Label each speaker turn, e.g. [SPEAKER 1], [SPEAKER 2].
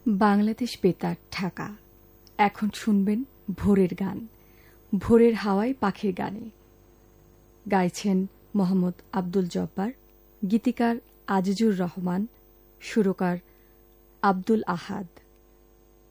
[SPEAKER 1] বাংলাদেশ বেতার ঢাকা। এখন শুনবেন ভোরের গান, ভোরের হাওয়ায় পাখির গানে। গাইছেন মোহাম্মদ আব্দুল জব্বার, গীতিকার আজিজুর রহমান, সুরকার আব্দুল আহাদ।